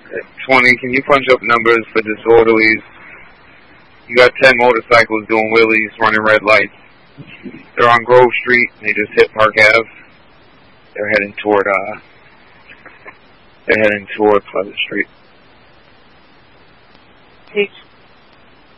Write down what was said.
20, can you punch up numbers for disorderlies? You got 10 motorcycles doing wheelies, running red lights. They're on Grove Street. They just hit Park Ave. They're heading toward Pleasant Street. Page